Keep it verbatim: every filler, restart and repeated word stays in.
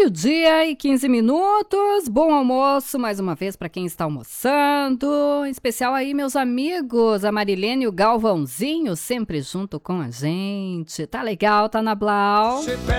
Meio-dia e quinze minutos, bom almoço mais uma vez para quem está almoçando, em especial aí meus amigos, a Marilene e o Galvãozinho, sempre junto com a gente, tá legal, tá na Blau?